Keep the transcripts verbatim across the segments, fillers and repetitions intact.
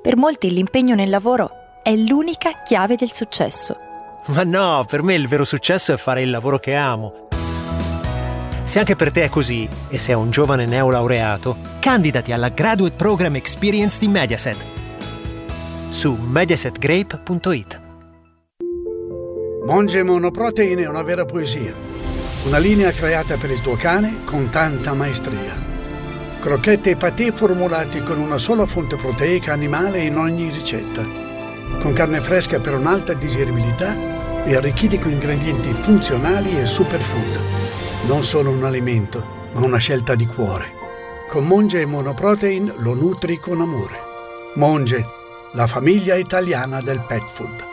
Per molti l'impegno nel lavoro è l'unica chiave del successo. Ma no, per me il vero successo è fare il lavoro che amo. Se anche per te è così, e sei un giovane neolaureato, candidati alla Graduate Program Experience di Mediaset su mediaset grape punto it. Monge Monoprotein è una vera poesia. Una linea creata per il tuo cane con tanta maestria. Crocchette e patè formulati con una sola fonte proteica animale in ogni ricetta. Con carne fresca per un'alta digeribilità e arricchiti con ingredienti funzionali e superfood. Non solo un alimento, ma una scelta di cuore. Con Monge Monoprotein lo nutri con amore. Monge, la famiglia italiana del pet food.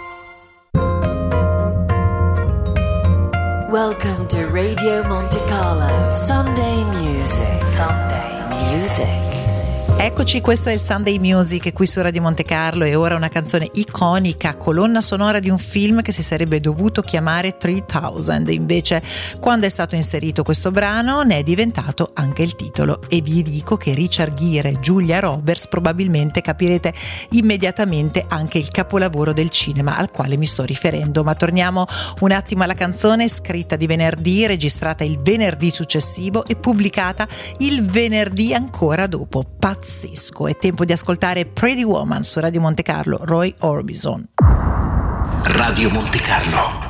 Welcome to Radio Monte Carlo Sunday Music. Sunday Music. Eccoci, questo è il Sunday Music qui su Radio Monte Carlo e ora una canzone iconica, colonna sonora di un film che si sarebbe dovuto chiamare tremila. Invece, quando è stato inserito questo brano, ne è diventato anche il titolo. E vi dico che Richard Gere e Julia Roberts probabilmente capirete immediatamente anche il capolavoro del cinema al quale mi sto riferendo. Ma torniamo un attimo alla canzone, scritta di venerdì, registrata il venerdì successivo e pubblicata il venerdì ancora dopo. Pazzesco. È tempo di ascoltare Pretty Woman su Radio Monte Carlo, Roy Orbison. Radio Monte Carlo